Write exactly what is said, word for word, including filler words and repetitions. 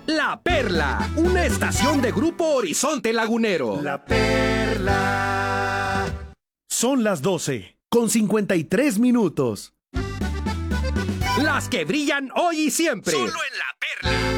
La Perla, una estación de Grupo Horizonte Lagunero. La Perla. Son las doce, con cincuenta y tres minutos. Las que brillan hoy y siempre. Solo en La Perla.